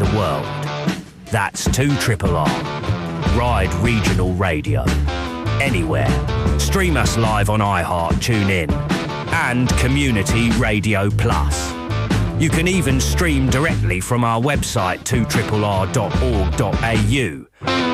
the world. That's 2RRR. Ride Regional Radio. Anywhere. Stream us live on iHeart, TuneIn, and Community Radio Plus. You can even stream directly from our website 2RRR.org.au